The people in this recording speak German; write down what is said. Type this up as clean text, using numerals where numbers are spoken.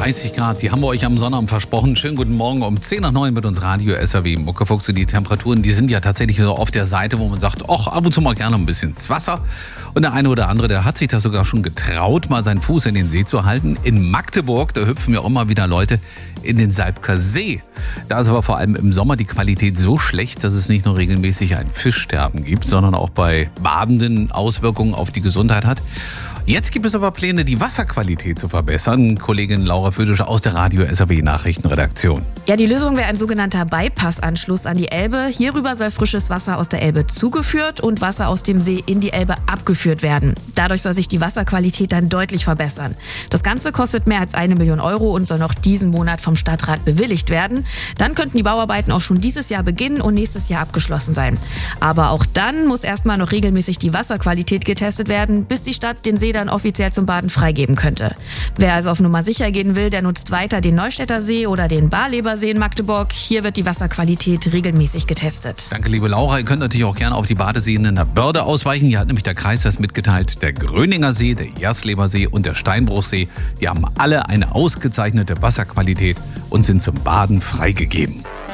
30 Grad, die haben wir euch am Sonnabend versprochen. Schönen guten Morgen um 10 nach 9 mit uns Radio SAW Muckefuchs. Die Temperaturen, die sind ja tatsächlich so auf der Seite, wo man sagt, ach, ab und zu mal gerne ein bisschen ins Wasser. Und der eine oder andere, der hat sich das sogar schon getraut, mal seinen Fuß in den See zu halten. In Magdeburg, da hüpfen ja auch immer wieder Leute in den Salbker See. Da ist aber vor allem im Sommer die Qualität so schlecht, dass es nicht nur regelmäßig ein Fischsterben gibt, sondern auch bei Badenden Auswirkungen auf die Gesundheit hat. Jetzt gibt es aber Pläne, die Wasserqualität zu verbessern. Kollegin Laura Födisch aus der Radio SAW Nachrichtenredaktion. Ja, die Lösung wäre ein sogenannter Bypassanschluss an die Elbe. Hierüber soll frisches Wasser aus der Elbe zugeführt und Wasser aus dem See in die Elbe abgeführt werden. Dadurch soll sich die Wasserqualität dann deutlich verbessern. Das Ganze kostet mehr als 1 Million Euro und soll noch diesen Monat vom Stadtrat bewilligt werden. Dann könnten die Bauarbeiten auch schon dieses Jahr beginnen und nächstes Jahr abgeschlossen sein. Aber auch dann muss erstmal noch regelmäßig die Wasserqualität getestet werden, bis die Stadt den See dann offiziell zum Baden freigeben könnte. Wer also auf Nummer sicher gehen will, der nutzt weiter den Neustädter See oder den Barlebersee in Magdeburg. Hier wird die Wasserqualität regelmäßig getestet. Danke, liebe Laura. Ihr könnt natürlich auch gerne auf die Badeseen in der Börde ausweichen. Hier hat nämlich der Kreis das mitgeteilt. Der Gröninger See, der Jerslebersee und der Steinbruchsee, die haben alle eine ausgezeichnete Wasserqualität und sind zum Baden freigegeben.